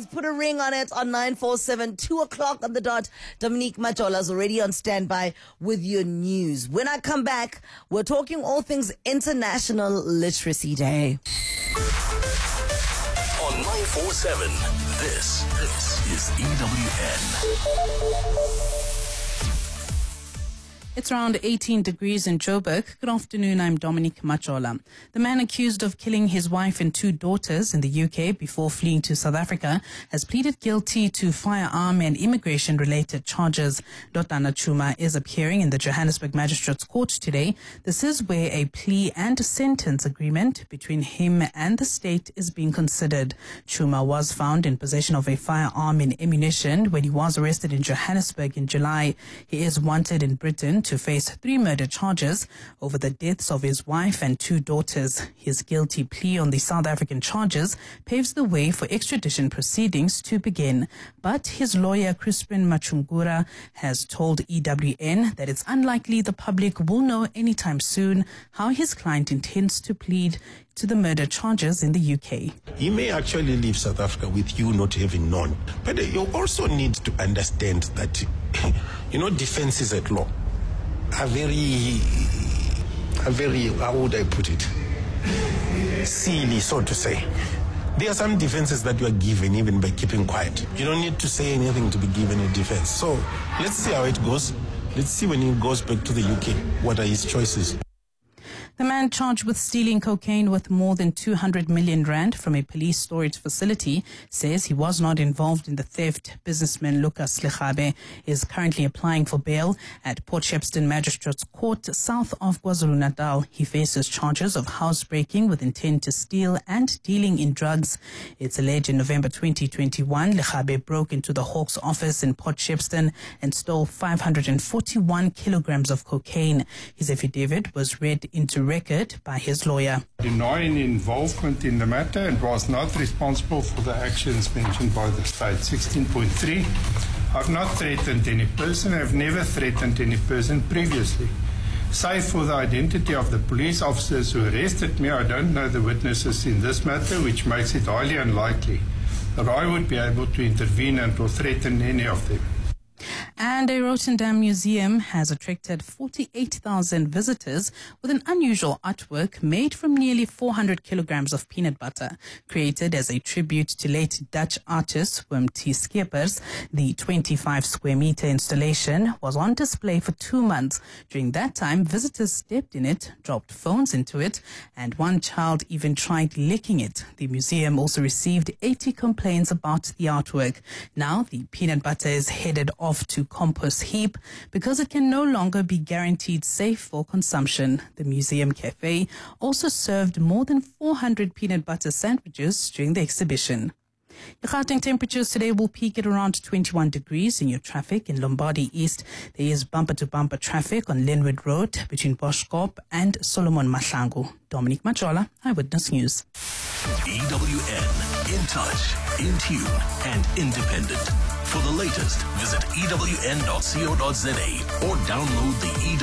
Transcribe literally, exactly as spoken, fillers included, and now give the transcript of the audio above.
Please put a ring on it on nine four seven, two o'clock on the dot. Dominique Majola is already on standby with your news. When I come back, we're talking all things International Literacy Day. On nine four seven, this, this is E W N. It's around eighteen degrees in Joburg. Good afternoon, I'm Dominique Majola. The man accused of killing his wife and two daughters in the U K before fleeing to South Africa has pleaded guilty to firearm and immigration-related charges. Lotana Chuma is appearing in the Johannesburg Magistrates Court today. This is where a plea and sentence agreement between him and the state is being considered. Chuma was found in possession of a firearm and ammunition when he was arrested in Johannesburg in July. He is wanted in Britain to face three murder charges over the deaths of his wife and two daughters. His guilty plea on the South African charges paves the way for extradition proceedings to begin. But his lawyer, Crispin Machungura, has told E W N that it's unlikely the public will know anytime soon how his client intends to plead to the murder charges in the U K. He may actually leave South Africa with you not having known. But you also need to understand that, you know, defenses at law are very, are very, how would I put it, silly, so to say. There are some defenses that you are given even by keeping quiet. You don't need to say anything to be given a defense. So let's see how it goes. Let's see when he goes back to the U K, what are his choices. The man charged with stealing cocaine worth more than two hundred million rand from a police storage facility says he was not involved in the theft. Businessman Lucas Legabe is currently applying for bail at Port Shepstone Magistrates Court, south of KwaZulu-Natal. He faces charges of housebreaking with intent to steal and dealing in drugs. It's alleged in November twenty twenty-one, Legabe broke into the Hawks office in Port Shepstone and stole five hundred forty-one kilograms of cocaine. His affidavit was read into record by his lawyer. Denying involvement in the matter and was not responsible for the actions mentioned by the state. sixteen point three. I've not threatened any person. I've never threatened any person previously. Save for the identity of the police officers who arrested me, I don't know the witnesses in this matter, which makes it highly unlikely that I would be able to intervene and or threaten any of them. And a Rotendam museum has attracted forty-eight thousand visitors with an unusual artwork made from nearly four hundred kilograms of peanut butter. Created as a tribute to late Dutch artist Wim T. Schippers, the twenty-five square meter installation was on display for two months. During that time, visitors stepped in it, dropped phones into it, and one child even tried licking it. The museum also received eighty complaints about the artwork. Now, the peanut butter is headed off to compost heap because it can no longer be guaranteed safe for consumption. The museum cafe also served more than four hundred peanut butter sandwiches during the exhibition. Your Gauteng temperatures today will peak at around twenty-one degrees in your traffic in Lombardy East. There is bumper-to-bumper traffic on Linwood Road between Boschkop and Solomon Mahlangu. Dominique Majola, Eyewitness News. E W N, in touch, in tune, and independent. For the latest, visit E W N dot co dot za or download the E W N